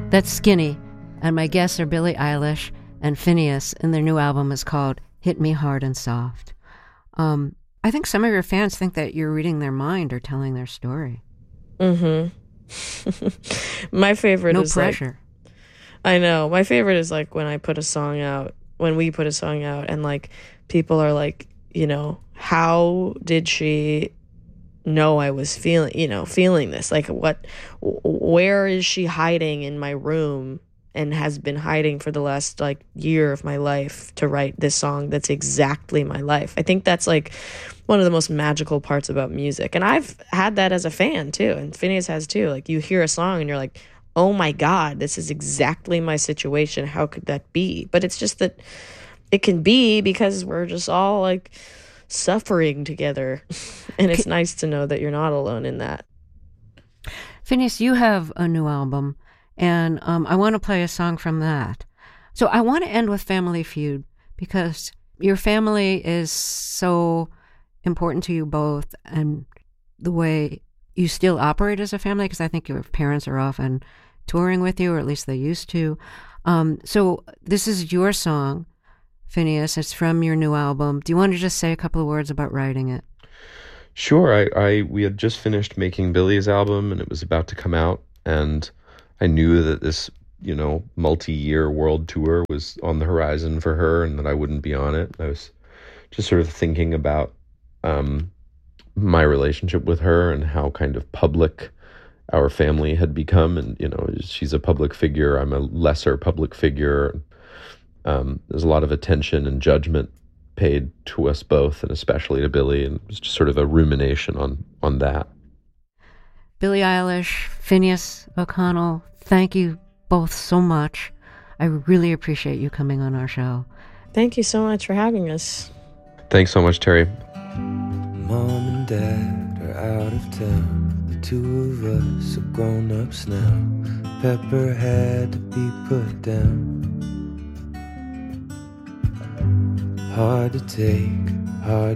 That's Skinny, and my guests are Billie Eilish and Phineas, and their new album is called Hit Me Hard and Soft. I think some of your fans think that you're reading their mind or telling their story. Mm-hmm. My favorite no is pressure. I know. My favorite is like when we put a song out, and like people are like, how did she know I was feeling this? Like where is she hiding in my room and has been hiding for the last like year of my life to write this song that's exactly my life? I think that's like one of the most magical parts about music. And I've had that as a fan too, and Phineas has too. Like you hear a song and you're like, oh my God, this is exactly my situation. How could that be? But it's just that it can be because we're just all like suffering together. And it's nice to know that you're not alone in that. Phineas, you have a new album, and I want to play a song from that. So I want to end with Family Feud because your family is so important to you both, and the way you still operate as a family, because I think your parents are often touring with you, or at least they used to. So this is your song, Phineas. It's from your new album. Do you want to just say a couple of words about writing it? Sure. We had just finished making Billie's album, and it was about to come out, and I knew that this, multi-year world tour was on the horizon for her, and that I wouldn't be on it. I was just sort of thinking about my relationship with her and how kind of public our family had become. And, she's a public figure. I'm a lesser public figure. There's a lot of attention and judgment paid to us both, and especially to Billie. And it was just sort of a rumination on that. Billie Eilish, Phineas O'Connell, thank you both so much. I really appreciate you coming on our show. Thank you so much for having us. Thanks so much, Terry. Mom and Dad are out of town. The two of us are grown-ups now. Pepper had to be put down. Hard to take, hard